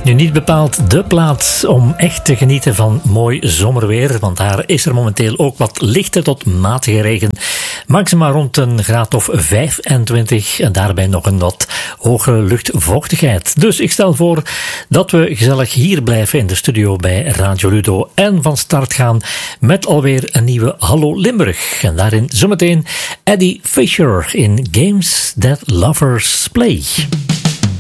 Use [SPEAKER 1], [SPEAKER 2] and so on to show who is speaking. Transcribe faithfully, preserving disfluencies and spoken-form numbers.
[SPEAKER 1] Nu niet bepaald de plaats om echt te genieten van mooi zomerweer, want daar is er momenteel ook wat lichte tot matige regen. Maximaal rond een graad of vijfentwintig en daarbij nog een wat hogere luchtvochtigheid. Dus ik stel voor dat we gezellig hier blijven in de studio bij Radio Ludo en van start gaan met alweer een nieuwe Hallo Limburg. En daarin zometeen Eddie Fisher in Games That Lovers Play.